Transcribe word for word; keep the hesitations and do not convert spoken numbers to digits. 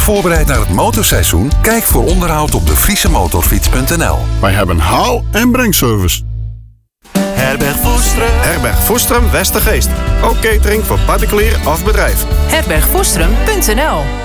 voorbereidt naar het motorseizoen? Kijk voor onderhoud op de friese motorfiets punt n l. Wij hebben haal- en brengservice. Herberg Voestrum. Herberg Voestrum Westergeest. Ook catering voor particulier of bedrijf. herberg voestrum punt n l